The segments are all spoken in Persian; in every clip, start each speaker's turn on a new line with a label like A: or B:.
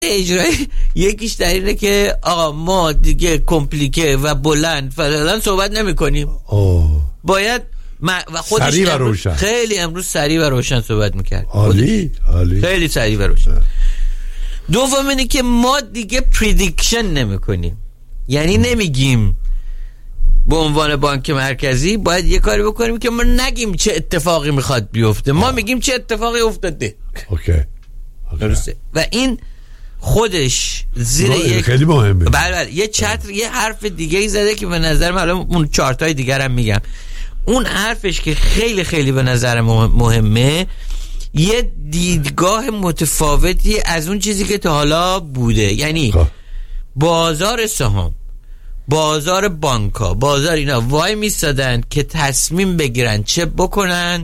A: اجرایی یکیش در اینه که آقا ما دیگه کمپلیکه و بلند فلان صحبت نمی کنیم، باید و خودش خیلی امروز سریع و روشن صحبت میکرد.
B: عالی
A: خیلی سریع و روشن. دوم اینه که ما دیگه پردیکشن نمی کنیم، یعنی نمیگیم به عنوان بانک مرکزی باید یه کاری بکنیم که ما نگیم چه اتفاقی میخواد بیفته، ما میگیم چه اتفاقی افتاده.
B: اوکی.
A: درسته. و این خودش زیر
B: خیلی مهمه.
A: بله یه چتر یه حرف دیگه ای زده که به نظر من الان اون چارتای دیگر هم میگم، اون حرفش که خیلی خیلی به نظر مهمه، یه دیدگاه متفاوتی از اون چیزی که تا حالا بوده. یعنی بازار سهام، بازار بانکا، بازار اینا وای میستادن که تصمیم بگیرن چه بکنن.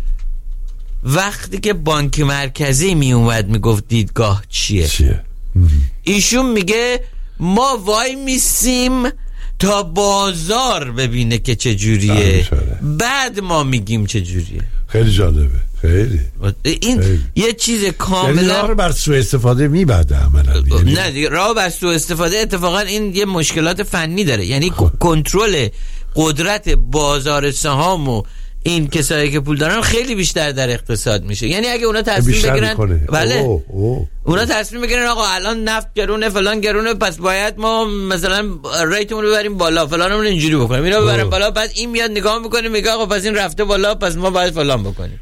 A: وقتی که بانک مرکزی می اومد میگفت دیدگاه چیه؟ ایشون میگه ما وای میسیم تا بازار ببینه که چه جوریه، بعد ما میگیم چه جوریه.
B: خیلی جالبه. خیلی
A: این یه چیز کاملا
B: یعنی راه بر سوء استفاده میبرده عملا.
A: نه دیگه راه بر سوء استفاده اتفاقا این یه مشکلات فنی داره. یعنی کنترل قدرت بازار سهام و این کسایی که پول دارن خیلی بیشتر در اقتصاد میشه. یعنی اگه اونا تصمیم بگیرن بله اونا تصمیم بگیرن آقا الان نفت گرونه فلان گرونه، پس باید ما مثلا ریتمون رو ببریم بالا، فلانمون اینجوری بکنیم، اینا ببریم بالا، بعد این میاد نگاه میکنه میگه آقا پس این رفته بالا، پس ما باید فلان بکنیم.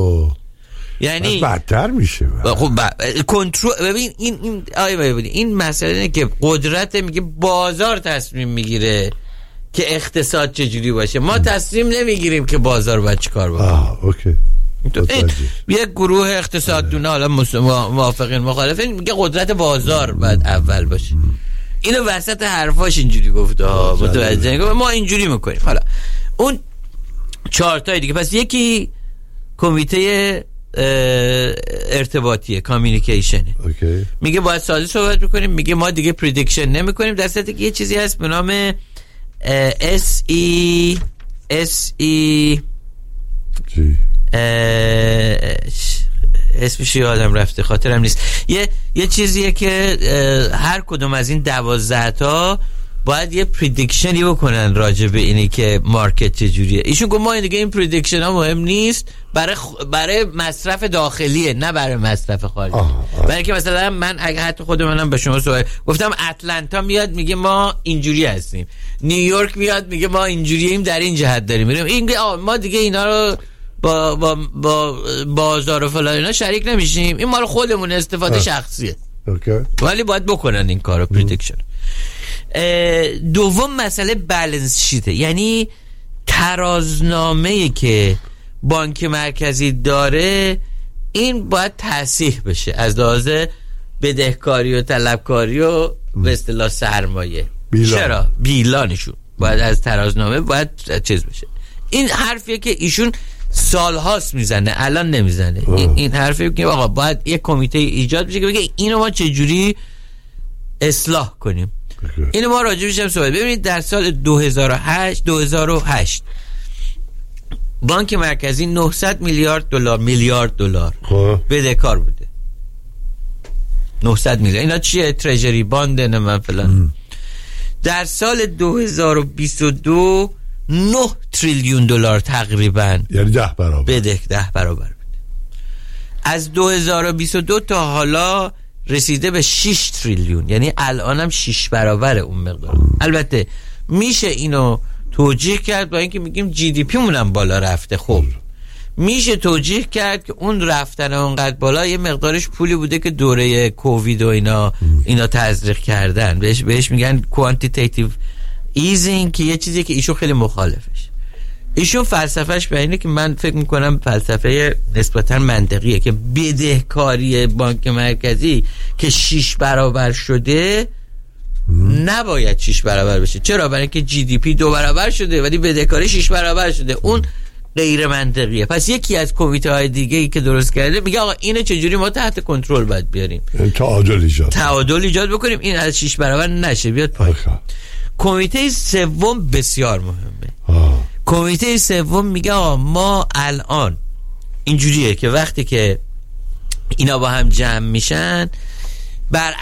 A: یعنی
B: بدتر میشه.
A: خب کنترل. ببین این آیه ببین این مسئله اینه که قدرت میگه بازار تصمیم میگیره که اقتصاد چجوری باشه، ما تصمیم نمیگیریم که بازار باید چیکار بکنه.
B: اوکی.
A: یک گروه اقتصاددونا حالا موافقین مخالفین میگه قدرت بازار باید اول باشه. اینو وسط حرفاش اینجوری گفته ها، متوجه ما اینجوری میکنیم. حالا اون چارتای دیگه، پس یکی کمیته ارتباطیه، کامیونیکیشنه. میگه باید ساده صحبت بکنیم، میگه ما دیگه پردیکشن نمیکنیم، در صورتی که یه چیزی هست به نام اسمش یادم رفته، خاطرم نیست. یه چیزیه که هر کدوم از این 12 تا باید یه پردیکشنی بکنن راجع به اینی که مارکت چجوریه. ایشون گفت ما دیگه این پردیکشن ها مهم نیست، برای مصرف داخلیه نه برای مصرف خارجی. برای که مثلا من اگه حتی خود منم به شما سوال گفتم اتلانتا میاد میگه ما اینجوری هستیم، نیویورک میاد میگه ما اینجوریم، در این جهت داریم میریم، این ما دیگه اینا رو با بازار و فلان اینا شریک نمیشیم، این مال خودمون استفاده شخصیه. ولی باید بکنن این کارو پردیکشن. دوم مسئله بالانس شیته، یعنی ترازنامه‌ای که بانک مرکزی داره این باید تصحیح بشه از لحاظ بدهکاری و طلبکاری و به اصطلاح سرمایه. چرا؟ بیلانشون باید از ترازنامه باید چیز بشه. این حرفیه که ایشون سالهاست میزنه، الان نمیزنه. این حرفیه که آقا باید یک کمیته ایجاد بشه که بگه اینو ما چجوری اصلاح کنیم. اینو ما راجبش هم صحبت. ببینید در سال 2008 بانک مرکزی 900 میلیارد دلار بدهکار بوده. 900 میلیارد اینا چیه؟ تریجری باند نه من فلان. در سال 2022 9 تریلیون دلار تقریبا،
B: یعنی 10 برابر
A: 10 برابر بوده. از 2022 تا حالا رسیده به 6 تریلیون، یعنی الانم 6 برابر اون مقدار. البته میشه اینو توجیه کرد با اینکه میگیم جی دی پی مونم بالا رفته. خب میشه توجیه کرد که اون رفتن اونقدر بالا یه مقدارش پولی بوده که دوره کووید و اینا تزریق کردن، بهش میگن کوانتیتیتیو ایزینگ، که یه چیزی که ایشون خیلی مخالفش. ایشون فلسفهش به اینه که من فکر میکنم فلسفه نسبتا منطقیه که بدهکاری بانک مرکزی که 6 برابر شده نباید 6 برابر بشه. چرا؟ برای اینکه جی دی پی 2 برابر شده ولی بدهکاری 6 برابر شده. اون غیر منطقیه. پس یکی از کمیته های دیگه ای که درست کرده میگه آقا اینو چجوری ما تحت کنترل باید بیاریم، تعادل ایجاد بکنیم، این از 6 برابر نشه بیاد پایین. کمیته سوم بسیار مهمه. کمیته سوم میگه آقا ما الان اینجوریه که وقتی که اینا با هم جمع میشن بر